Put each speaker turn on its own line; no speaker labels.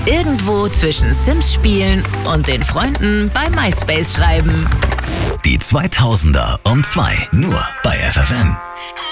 Irgendwo zwischen Sims spielen und den Freunden bei MySpace schreiben.
Die 2000er um 2, nur bei FFN.